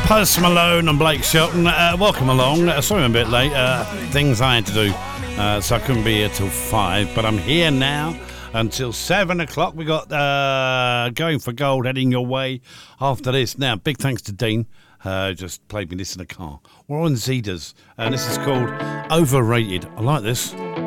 Post Malone and Blake Shelton. Welcome along. Sorry I'm a bit late. Things I had to do, so I couldn't be here till 5. But I'm here now until 7 o'clock. We got Going for Gold heading your way after this. Now, big thanks to Dean. Just played me this in the car. We're on Zedas, and this is called Overrated. I like this.